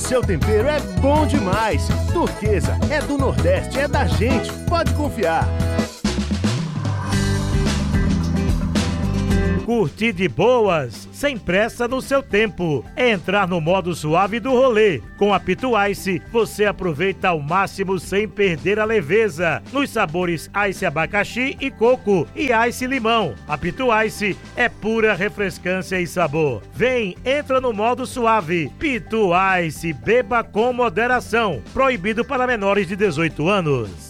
seu tempero é bom demais. Turquesa é do Nordeste, é da gente, pode confiar. Curtir de boas, sem pressa no seu tempo. É entrar no modo suave do rolê. Com a Pitu Ice, você aproveita ao máximo sem perder a leveza. Nos sabores Ice abacaxi e coco e Ice limão. A Pitu Ice é pura refrescância e sabor. Vem, entra no modo suave. Pitu Ice, beba com moderação. Proibido para menores de 18 anos.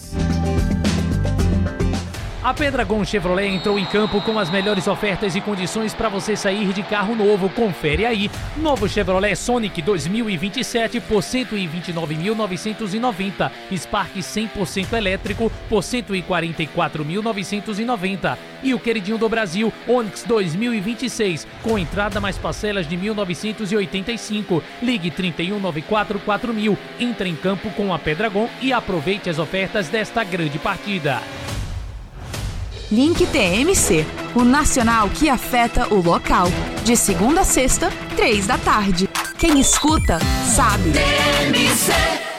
A Pendragon Chevrolet entrou em campo com as melhores ofertas e condições para você sair de carro novo. Confere aí. Novo Chevrolet Sonic 2027 por R$ 129.990. Spark 100% elétrico por R$ 144.990. E o queridinho do Brasil, Onix 2026, com entrada mais parcelas de R$ 1.985. Ligue 3194-4000. Entre em campo com a Pendragon e aproveite as ofertas desta grande partida. Link TMC, o nacional que afeta o local. De segunda a sexta, 15h. Quem escuta, sabe. TMC.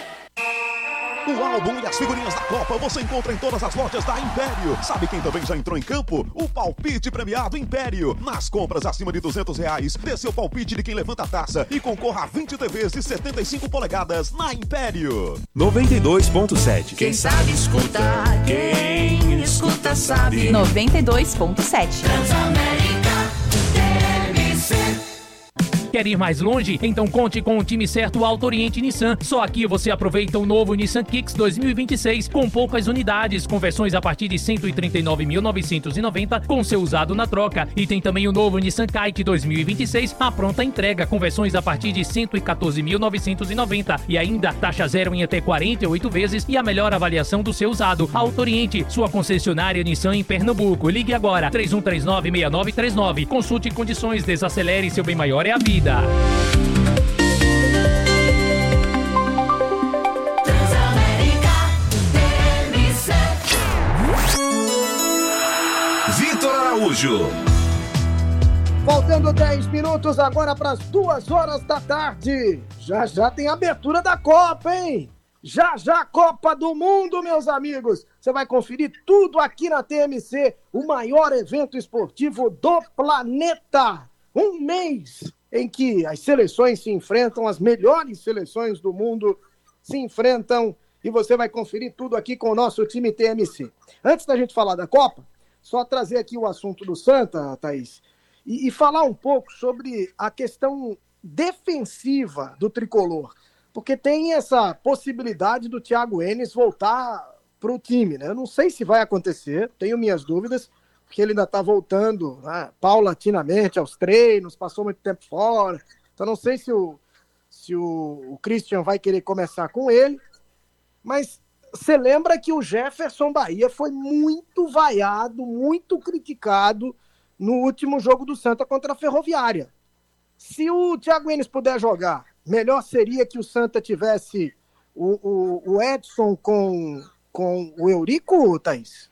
O álbum e as figurinhas da Copa você encontra em todas as lojas da Império. Sabe quem também já entrou em campo? O palpite premiado Império. Nas compras acima de R$200, dê seu palpite de quem levanta a taça e concorra a 20 TVs de 75 polegadas na Império. 92.7. Quem sabe escuta, quem escuta sabe. 92.7. Transamérica, TMC. Quer ir mais longe? Então conte com o time certo Alto Oriente Nissan. Só aqui você aproveita o novo Nissan Kicks 2026 com poucas unidades, com versões a partir de R$ 139.990 com seu usado na troca. E tem também o novo Nissan Kite 2026 à pronta entrega, com versões a partir de R$ 114.990 e ainda taxa zero em até 48 vezes e a melhor avaliação do seu usado. Alto Oriente, sua concessionária Nissan em Pernambuco. Ligue agora, 3139-6939. Consulte condições, desacelere, seu bem maior é a vida. Vitor Araújo. Faltando 10 minutos agora para as 2h da tarde. Já tem abertura da Copa, hein? Já Copa do Mundo, meus amigos. Você vai conferir tudo aqui na TMC, o maior evento esportivo do planeta. Um mês em que as seleções se enfrentam, as melhores seleções do mundo se enfrentam, e você vai conferir tudo aqui com o nosso time TMC. Antes da gente falar da Copa, só trazer aqui o assunto do Santa, Thaís, e falar um pouco sobre a questão defensiva do tricolor, porque tem essa possibilidade do Thiago Enes voltar para o time, né? Eu não sei se vai acontecer, tenho minhas dúvidas, porque ele ainda está voltando, né, paulatinamente aos treinos, passou muito tempo fora. Então não sei se o Christian vai querer começar com ele. Mas você lembra que o Jefferson Bahia foi muito vaiado, muito criticado no último jogo do Santa contra a Ferroviária. Se o Thiago Enes puder jogar, melhor seria que o Santa tivesse o Edson com o Eurico, Thaís?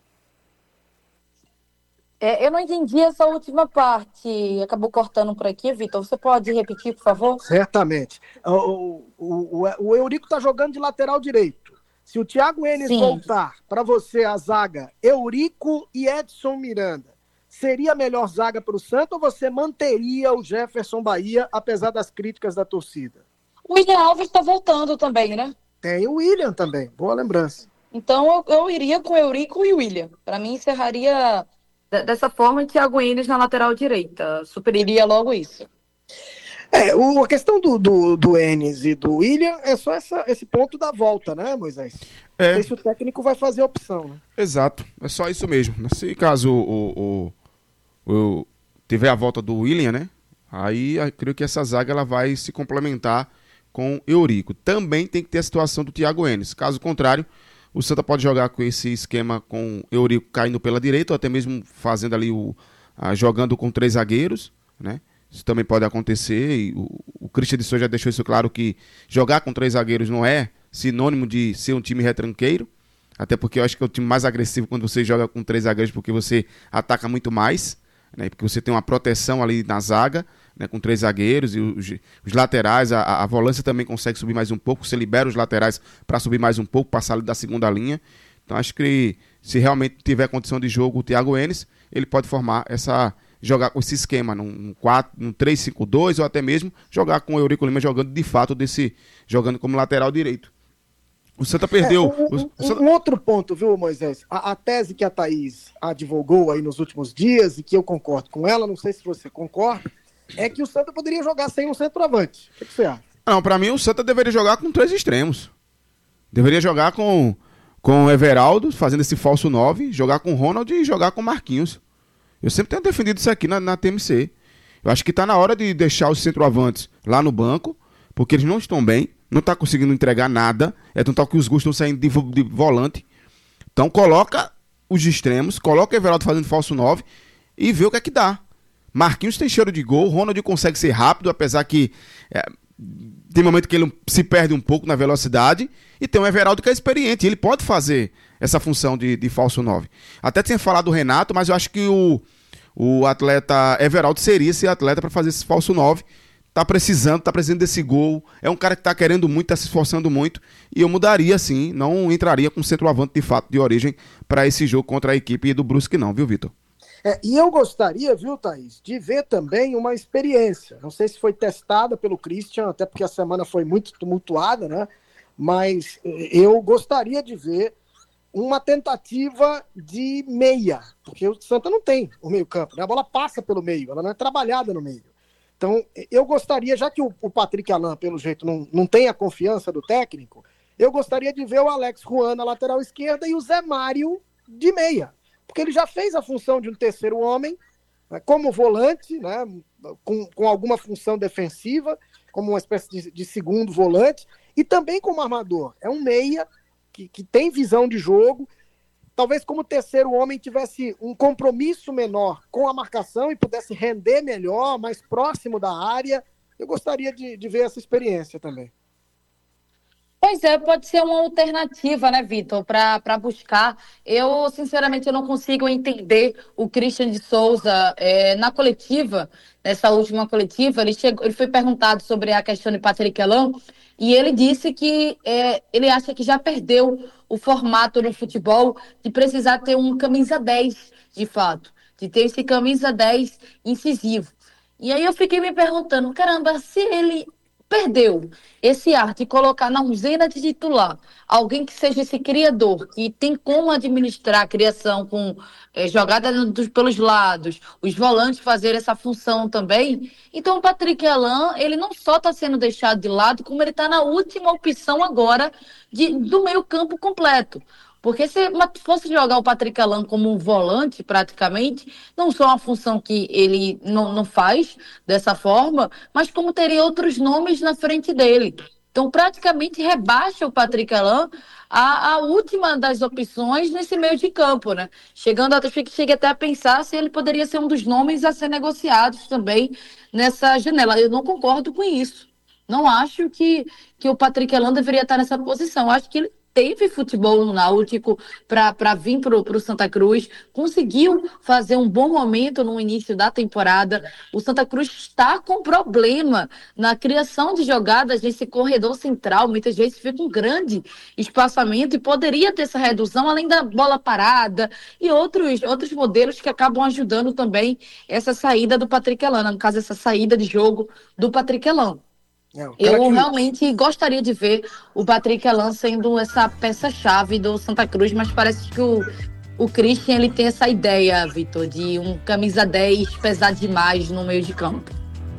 Eu não entendi essa última parte. Acabou cortando por aqui, Vitor. Você pode repetir, por favor? Certamente. O Eurico está jogando de lateral direito. Se o Thiago Enes voltar para você a zaga Eurico e Edson Miranda, seria a melhor zaga para o Santos ou você manteria o Jefferson Bahia, apesar das críticas da torcida? O William Alves está voltando também, né? Tem o William também. Boa lembrança. Então eu iria com Eurico e William. Para mim encerraria dessa forma, Thiago Enes na lateral direita. Superiria logo isso. A questão do Enes e do William é só esse ponto da volta, né, Moisés? Não sei se o técnico vai fazer a opção, né? Exato, é só isso mesmo. Se caso tiver a volta do William, né? Aí eu creio que essa zaga ela vai se complementar com Eurico. Também tem que ter a situação do Thiago Enes. Caso contrário, o Santa pode jogar com esse esquema com Eurico caindo pela direita, ou até mesmo fazendo ali jogando com 3 zagueiros, né? Isso também pode acontecer, e o Christian de Souza já deixou isso claro, que jogar com 3 zagueiros não é sinônimo de ser um time retranqueiro, até porque eu acho que é o time mais agressivo quando você joga com 3 zagueiros, porque você ataca muito mais, né? Porque você tem uma proteção ali na zaga, né, com 3 zagueiros e os laterais, a volância também consegue subir mais um pouco, você libera os laterais para subir mais um pouco, passar ali da segunda linha. Então acho que se realmente tiver condição de jogo o Thiago Enes, ele pode formar jogar com esse esquema, num 3-5-2 ou até mesmo jogar com o Eurico Lima jogando de fato jogando como lateral direito. O Santa perdeu. Um outro ponto, viu, Moisés? A tese que a Thaís advogou aí nos últimos dias, e que eu concordo com ela, não sei se você concorda, é que o Santa poderia jogar sem um centroavante. O que você acha? Não, pra mim o Santa deveria jogar com 3 extremos. Deveria jogar com o Everaldo, fazendo esse falso 9, jogar com o Ronald e jogar com o Marquinhos. Eu sempre tenho defendido isso aqui na TMC. Eu acho que tá na hora de deixar os centroavantes lá no banco, porque eles não estão bem, não tá conseguindo entregar nada, é tanto que os gols estão saindo de volante. Então coloca os extremos, coloca o Everaldo fazendo falso 9 e vê o que é que dá. Marquinhos tem cheiro de gol, o Ronald consegue ser rápido, apesar que tem momento que ele se perde um pouco na velocidade, e tem o Everaldo que é experiente, ele pode fazer essa função de falso 9. Até tinha falado do Renato, mas eu acho que o atleta Everaldo seria esse atleta para fazer esse falso 9. Tá precisando desse gol, é um cara que tá querendo muito, tá se esforçando muito, e eu mudaria sim, não entraria com centroavante de fato de origem para esse jogo contra a equipe do Brusque não, viu, Vitor? E eu gostaria, viu, Thaís, de ver também uma experiência. Não sei se foi testada pelo Christian, até porque a semana foi muito tumultuada, né? Mas eu gostaria de ver uma tentativa de meia, porque o Santa não tem o meio-campo, né? A bola passa pelo meio, ela não é trabalhada no meio. Então, eu gostaria, já que o Patrick Alain, pelo jeito, não tem a confiança do técnico, eu gostaria de ver o Alex Juan na lateral esquerda e o Zé Mário de meia. Porque ele já fez a função de um terceiro homem, né, como volante, né, com alguma função defensiva, como uma espécie de segundo volante, e também como armador. É um meia que tem visão de jogo. Talvez como terceiro homem tivesse um compromisso menor com a marcação e pudesse render melhor, mais próximo da área. Eu gostaria de ver essa experiência também. Pois é, pode ser uma alternativa, né, Vitor, para buscar. Eu, sinceramente, eu não consigo entender o Christian de Souza na coletiva, nessa última coletiva. Ele foi perguntado sobre a questão de Patrick Alain e ele disse que ele acha que já perdeu o formato no futebol de precisar ter um camisa 10, de fato, de ter esse camisa 10 incisivo. E aí eu fiquei me perguntando, caramba, se ele perdeu esse ar de colocar na ausência de titular alguém que seja esse criador, que tem como administrar a criação com jogada pelos lados, os volantes fazer essa função também. Então o Patrick Alain, ele não só está sendo deixado de lado, como ele está na última opção agora do meio campo completo. Porque se fosse jogar o Patrick Alain como um volante, praticamente, não só uma função que ele não faz dessa forma, mas como teria outros nomes na frente dele. Então, praticamente rebaixa o Patrick Alain a última das opções nesse meio de campo, né? Cheguei até a pensar se ele poderia ser um dos nomes a ser negociados também nessa janela. Eu não concordo com isso. Não acho que o Patrick Alain deveria estar nessa posição. Acho que ele teve futebol no Náutico para vir para o Santa Cruz, conseguiu fazer um bom momento no início da temporada. O Santa Cruz está com problema na criação de jogadas nesse corredor central, muitas vezes fica um grande espaçamento e poderia ter essa redução, além da bola parada e outros modelos que acabam ajudando também essa saída do Patrick Alain, no caso, essa saída de jogo do Patrick Alain. Eu realmente gostaria de ver o Patrick Alain sendo essa peça-chave do Santa Cruz, mas parece que o Christian ele tem essa ideia, Vitor, de um camisa 10 pesar demais no meio de campo.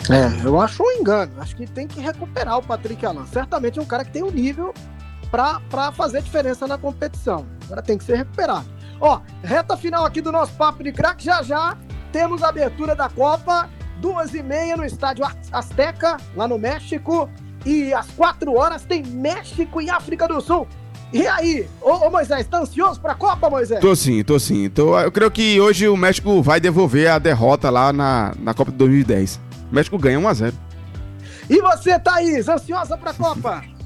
Eu acho um engano. Acho que tem que recuperar o Patrick Alain. Certamente é um cara que tem um nível para fazer diferença na competição. Agora tem que ser recuperado. Reta final aqui do nosso Papo de Craque. Já temos a abertura da Copa. 2h30 no estádio Azteca, lá no México. E às 4h tem México e África do Sul. E aí, ô Moisés, tá ansioso pra Copa, Moisés? Tô sim. Eu creio que hoje o México vai devolver a derrota lá na Copa de 2010. O México ganha 1-0. E você, Thaís, ansiosa pra Copa?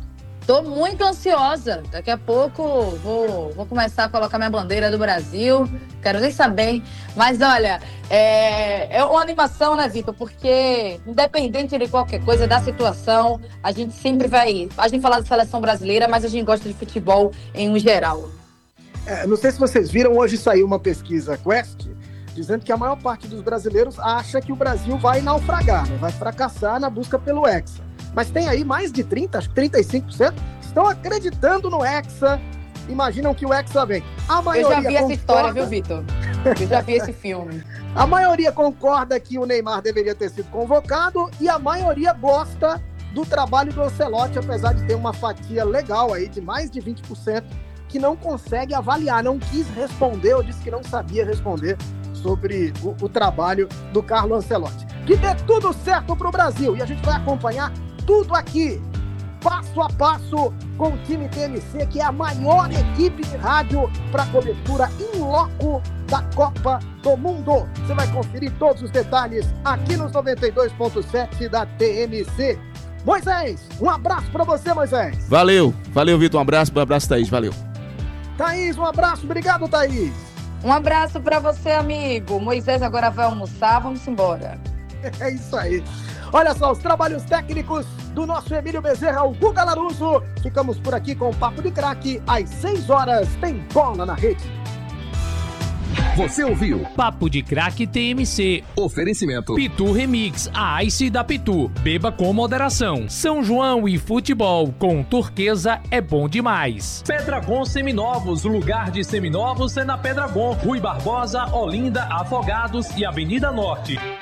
Tô muito ansiosa. Daqui a pouco vou começar a colocar minha bandeira do Brasil. Quero nem saber. Mas olha, é uma animação, né, Vitor? Porque independente de qualquer coisa, da situação, a gente sempre vai... A gente fala da seleção brasileira, mas a gente gosta de futebol em um geral. Não sei se vocês viram, hoje saiu uma pesquisa Quest, dizendo que a maior parte dos brasileiros acha que o Brasil vai naufragar, né? Vai fracassar na busca pelo Hexa. Mas tem aí mais de 30%, acho que 35%, estão acreditando no Hexa, imaginam que o Hexa vem. A maioria Eu já vi essa história, viu, Vitor? Eu já vi esse filme. A maioria concorda que o Neymar deveria ter sido convocado e a maioria gosta do trabalho do Ancelotti, apesar de ter uma fatia legal aí de mais de 20% que não consegue avaliar, não quis responder ou disse que não sabia responder sobre o trabalho do Carlo Ancelotti. Que dê tudo certo pro Brasil e a gente vai acompanhar tudo aqui, passo a passo, com o time TMC, que é a maior equipe de rádio para cobertura in loco da Copa do Mundo. Você vai conferir todos os detalhes aqui nos 92.7 da TMC. Moisés, um abraço para você, Moisés. Valeu, Vitor, um abraço, Thaís, valeu. Thaís, um abraço, obrigado, Thaís. Um abraço para você, amigo. Moisés agora vai almoçar, vamos embora. É isso aí. Olha só, os trabalhos técnicos do nosso Emílio Bezerra, o Guga Larusso. Ficamos por aqui com o Papo de Craque. Às 6 horas tem bola na rede. Você ouviu Papo de Craque TMC. Oferecimento Pitu Remix, a Ice da Pitu. Beba com moderação. São João e futebol com Turquesa é bom demais. Pedragon Seminovos, o lugar de seminovos é na Pedragon. Rui Barbosa, Olinda, Afogados e Avenida Norte.